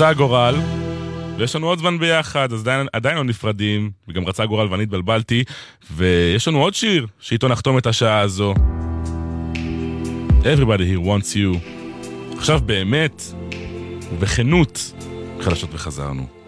רצה הגורל, ויש לנו עוד זמן ביחד, אז עדיין לא נפרדים, וגם רצה הגורל ואני התבלבלתי, ויש לנו עוד שיר שאיתו נחתום את השעה הזו. Everybody here wants you. עכשיו באמת, ובכנות, חדשות וחזרנו.